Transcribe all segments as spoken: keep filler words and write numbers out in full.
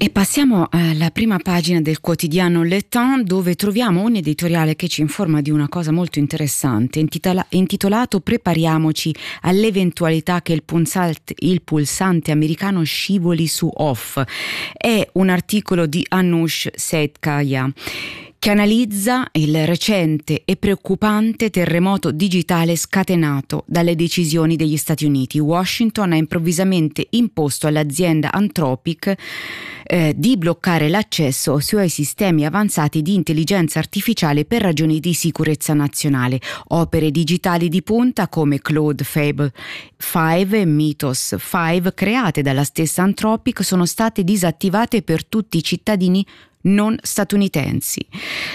E passiamo alla prima pagina del quotidiano Le Temps, dove troviamo un editoriale che ci informa di una cosa molto interessante, intitola- intitolato "Prepariamoci all'eventualità che il pulsante, il pulsante americano scivoli su off". È un articolo di Anush Saitkaya che analizza il recente e preoccupante terremoto digitale scatenato dalle decisioni degli Stati Uniti. Washington ha improvvisamente imposto all'azienda Anthropic eh, di bloccare l'accesso ai suoi sistemi avanzati di intelligenza artificiale per ragioni di sicurezza nazionale. Opere digitali di punta come Claude Fable cinque e Mythos cinque, create dalla stessa Anthropic, sono state disattivate per tutti i cittadini non statunitensi.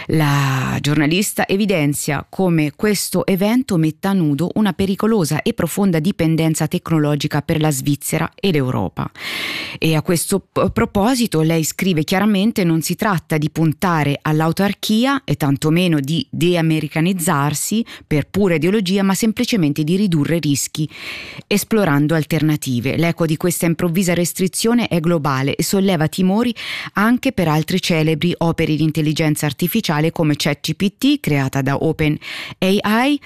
La giornalista evidenzia come questo evento metta a nudo una pericolosa e profonda dipendenza tecnologica per la Svizzera e l'Europa. E a questo p- proposito lei scrive chiaramente: non si tratta di puntare all'autarchia e tantomeno di deamericanizzarsi per pura ideologia, ma semplicemente di ridurre rischi esplorando alternative. L'eco di questa improvvisa restrizione è globale e solleva timori anche per altri celebri opere di intelligenza artificiale come ChatGPT, creata da OpenAI.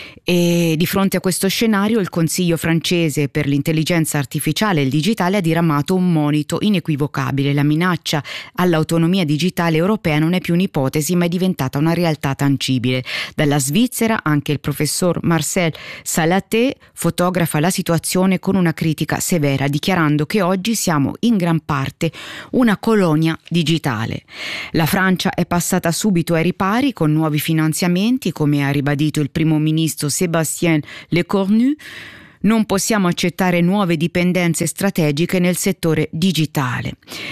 E di fronte a questo scenario il Consiglio francese per l'intelligenza artificiale e il digitale ha diramato un monito inequivocabile: la minaccia all'autonomia digitale europea non è più un'ipotesi, ma è diventata una realtà tangibile. Dalla Svizzera anche il professor Marcel Salaté fotografa la situazione con una critica severa, dichiarando che oggi siamo in gran parte una colonia digitale. La Francia è passata subito ai ripari con nuovi finanziamenti, come ha ribadito il primo ministro Sébastien Lecornu. Non possiamo accettare nuove dipendenze strategiche nel settore digitale.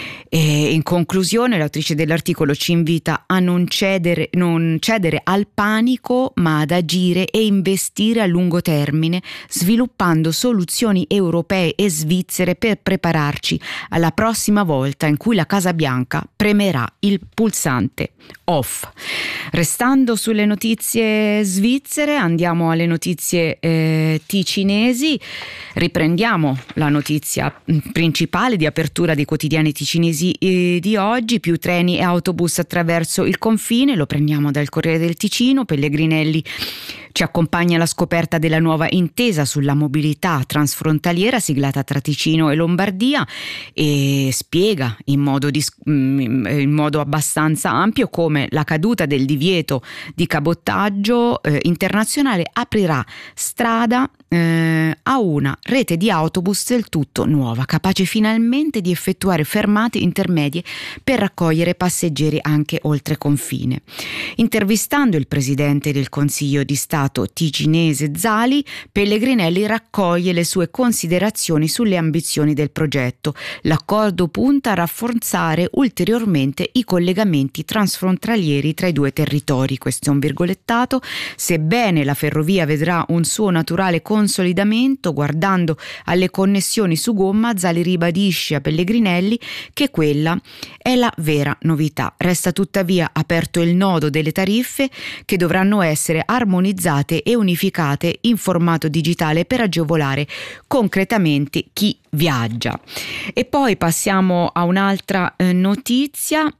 E in conclusione l'autrice dell'articolo ci invita a non cedere, non cedere al panico, ma ad agire e investire a lungo termine, sviluppando soluzioni europee e svizzere per prepararci alla prossima volta in cui la Casa Bianca premerà il pulsante off. Restando sulle notizie svizzere, andiamo alle notizie eh, ticinesi. Riprendiamo la notizia principale di apertura dei quotidiani ticinesi di oggi: più treni e autobus attraverso il confine. Lo prendiamo dal Corriere del Ticino. Pellegrinelli ci accompagna alla scoperta della nuova intesa sulla mobilità transfrontaliera siglata tra Ticino e Lombardia e spiega in modo, di, in modo abbastanza ampio come la caduta del divieto di cabotaggio eh, internazionale aprirà strada eh, a una rete di autobus del tutto nuova, capace finalmente di effettuare fermate intermedie per raccogliere passeggeri anche oltre confine. Intervistando il presidente del Consiglio di Stato ticinese Zali, Pellegrinelli raccoglie le sue considerazioni sulle ambizioni del progetto. L'accordo punta a rafforzare ulteriormente i collegamenti transfrontalieri tra i due territori. Questo è un virgolettato. Sebbene la ferrovia vedrà un suo naturale consolidamento, guardando alle connessioni su gomma, Zali ribadisce a Pellegrinelli che quella è la vera novità. Resta tuttavia aperto il nodo delle tariffe, che dovranno essere armonizzate e unificate in formato digitale per agevolare concretamente chi viaggia. E poi passiamo a un'altra eh, notizia.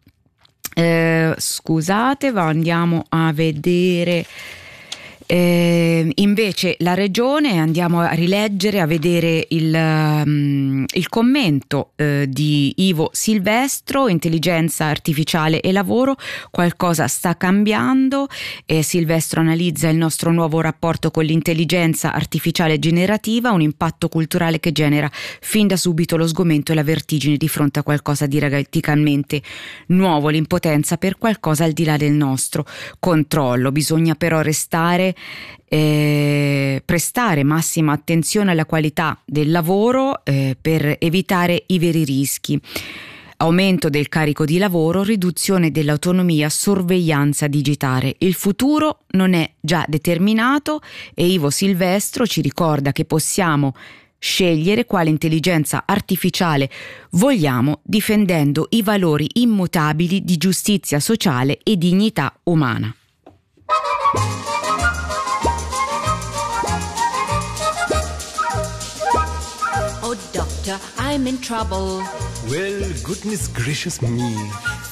Eh, scusate, andiamo a vedere. Eh, invece la regione, andiamo a rileggere, a vedere il, um, il commento eh, di Ivo Silvestro: intelligenza artificiale e lavoro, qualcosa sta cambiando. E Silvestro analizza il nostro nuovo rapporto con l'intelligenza artificiale generativa, un impatto culturale che genera fin da subito lo sgomento e la vertigine di fronte a qualcosa di radicalmente nuovo, l'impotenza per qualcosa al di là del nostro controllo. Bisogna però restare Eh, prestare massima attenzione alla qualità del lavoro eh, per evitare i veri rischi. Aumento del carico di lavoro, riduzione dell'autonomia, sorveglianza digitale. Il futuro non è già determinato e Ivo Silvestro ci ricorda che possiamo scegliere quale intelligenza artificiale vogliamo, difendendo i valori immutabili di giustizia sociale e dignità umana. Oh, doctor, I'm in trouble. Well, goodness gracious me.